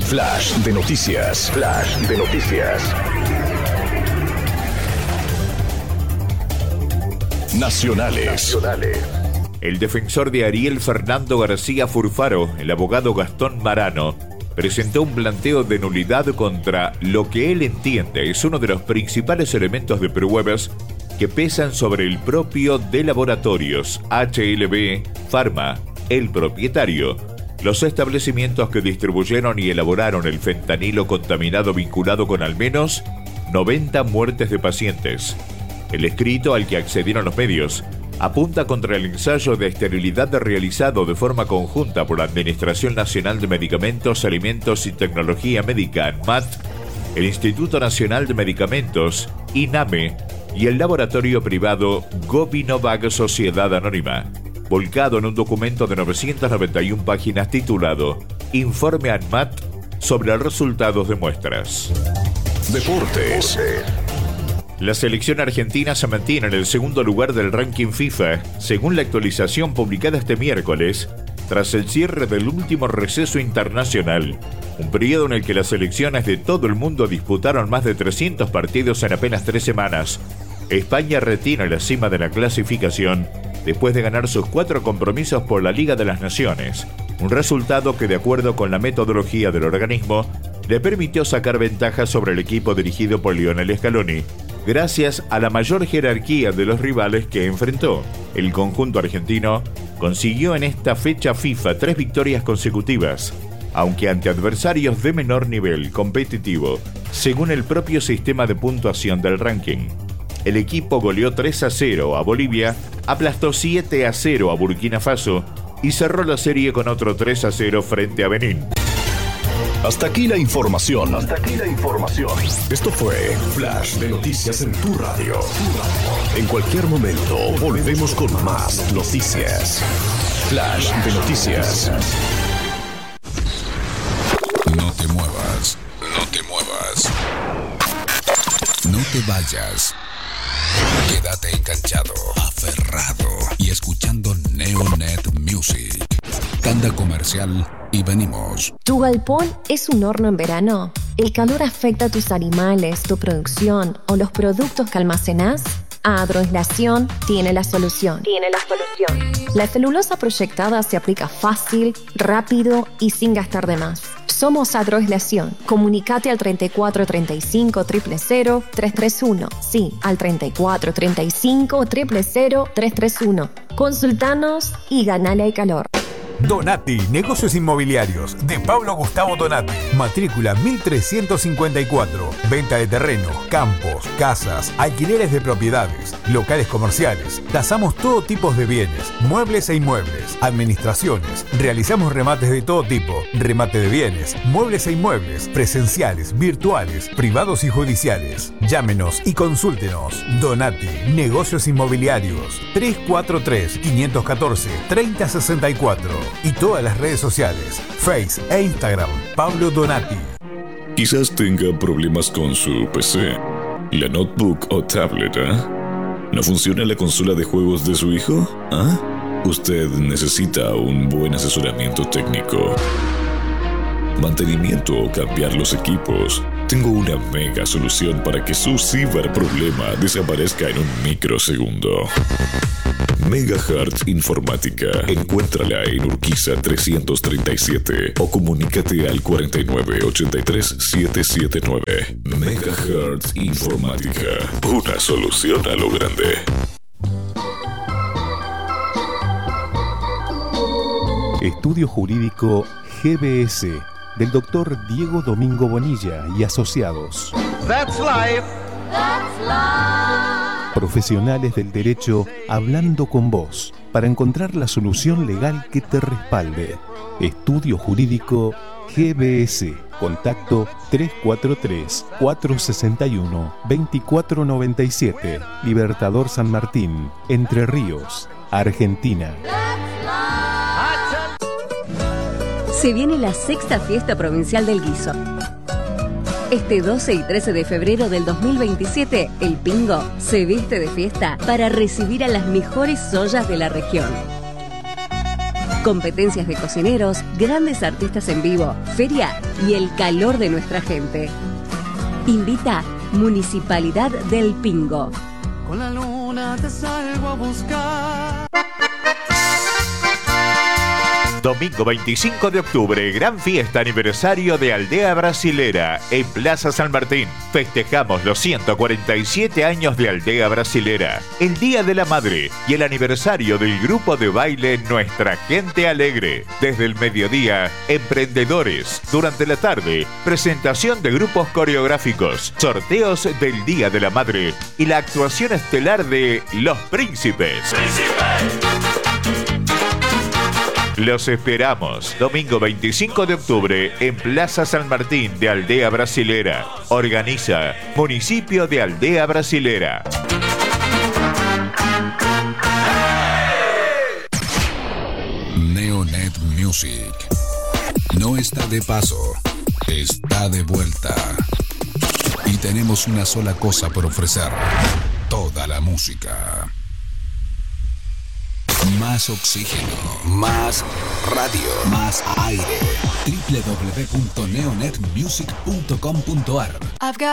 Flash de noticias. Flash de noticias. Nacionales. El defensor de Ariel Fernando García Furfaro, el abogado Gastón Marano, presentó un planteo de nulidad contra lo que él entiende es uno de los principales elementos de pruebas que pesan sobre el propio de Laboratorios HLB Pharma, el propietario, los establecimientos que distribuyeron y elaboraron el fentanilo contaminado vinculado con al menos 90 muertes de pacientes. El escrito al que accedieron los medios apunta contra el ensayo de esterilidad realizado de forma conjunta por la Administración Nacional de Medicamentos, Alimentos y Tecnología Médica, ANMAT, el Instituto Nacional de Medicamentos, INAME, y el laboratorio privado Govinovac Sociedad Anónima, volcado en un documento de 991 páginas titulado Informe ANMAT sobre resultados de muestras. Deportes. La selección argentina se mantiene en el segundo lugar del ranking FIFA, según la actualización publicada este miércoles, tras el cierre del último receso internacional, un periodo en el que las selecciones de todo el mundo disputaron más de 300 partidos en apenas 3 semanas. España retiene la cima de la clasificación después de ganar sus 4 compromisos por la Liga de las Naciones, un resultado que, de acuerdo con la metodología del organismo, le permitió sacar ventaja sobre el equipo dirigido por Lionel Scaloni, gracias a la mayor jerarquía de los rivales que enfrentó. El conjunto argentino consiguió en esta fecha FIFA 3 victorias consecutivas, aunque ante adversarios de menor nivel competitivo, según el propio sistema de puntuación del ranking. El equipo goleó 3-0 a Bolivia, aplastó 7-0 a Burkina Faso y cerró la serie con otro 3-0 frente a Benín. Hasta aquí la información. Esto fue Flash de Noticias en tu radio. En cualquier momento volvemos con más noticias. Flash de Noticias. No te muevas. No te vayas. Quédate enganchado, aferrado y escuchando Neonet Music. Tanda comercial y venimos. ¿Tu galpón es un horno en verano? ¿El calor afecta a tus animales, tu producción o los productos que almacenás? Agroaislación tiene la solución. La celulosa proyectada se aplica fácil, rápido y sin gastar de más. Somos Agroaislación. Comunicate al 34 35 000 331. Sí, al 34 35 000 331. Consultanos y ganale al calor. Donati, negocios inmobiliarios, de Pablo Gustavo Donati. Matrícula 1354. Venta de terreno, campos, casas, alquileres de propiedades, locales comerciales. Tasamos todo tipo de bienes, muebles e inmuebles, administraciones. Realizamos remates de todo tipo, remate de bienes, muebles e inmuebles, presenciales, virtuales, privados y judiciales. Llámenos y consúltenos. Donati, negocios inmobiliarios. 343-514-3064. Y todas las redes sociales, Face e Instagram, Pablo Donati. Quizás tenga problemas con su PC, la notebook o tablet, ¿No funciona la consola de juegos de su hijo? Usted necesita un buen asesoramiento técnico, mantenimiento o cambiar los equipos. Tengo una mega solución para que su ciberproblema desaparezca en un microsegundo. Megahertz Informática. Encuéntrala en Urquiza 337 o comunícate al 4983-779. Megahertz Informática. Una solución a lo grande. Estudio Jurídico GBS del Dr. Diego Domingo Bonilla y asociados. That's life. Profesionales del derecho hablando con vos para encontrar la solución legal que te respalde. Estudio Jurídico GBS. Contacto 343-461-2497. Libertador San Martín, Entre Ríos, Argentina. Se viene la 6ª Fiesta Provincial del Guiso. Este 12 y 13 de febrero del 2027, el Pingo se viste de fiesta para recibir a las mejores ollas de la región. Competencias de cocineros, grandes artistas en vivo, feria y el calor de nuestra gente. Invita Municipalidad del Pingo. Con la luna te salgo a buscar. Domingo 25 de octubre, gran fiesta aniversario de Aldea Brasilera en Plaza San Martín. Festejamos los 147 años de Aldea Brasilera, el Día de la Madre y el aniversario del grupo de baile Nuestra Gente Alegre. Desde el mediodía, emprendedores. Durante la tarde, presentación de grupos coreográficos, sorteos del Día de la Madre y la actuación estelar de Los Príncipes. Los esperamos, domingo 25 de octubre en Plaza San Martín de Aldea Brasilera. Organiza Municipio de Aldea Brasilera. Neonet Music no está de paso, está de vuelta. Y tenemos una sola cosa por ofrecer: toda la música. Más oxígeno, más radio, más aire. www.neonetmusic.com.ar